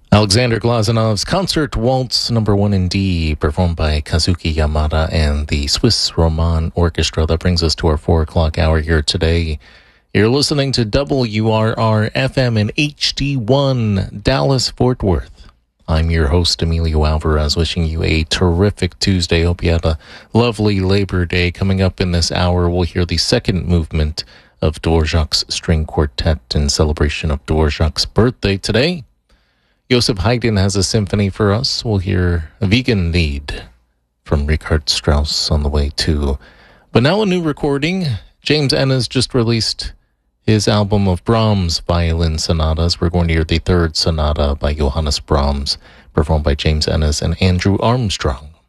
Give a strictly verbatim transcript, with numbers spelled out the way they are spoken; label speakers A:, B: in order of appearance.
A: Alexander Glazanov's Concert Waltz Number One in D, performed by Kazuki Yamada and the Swiss Roman Orchestra. That brings us to our four o'clock hour here today. You're listening to W R R F M in H D one, Dallas-Fort Worth. I'm your host, Emilio Alvarez, wishing you a terrific Tuesday. Hope you had a lovely Labor Day. Coming up in this hour, we'll hear the second movement of Dvorak's String Quartet in celebration of Dvorak's birthday today. Joseph Haydn has a symphony for us. We'll hear a vegan Lied from Richard Strauss on the way too. But now a new recording. James Ennis just released his album of Brahms violin sonatas. We're going to hear the third sonata by Johannes Brahms, performed by James Ennis and Andrew Armstrong.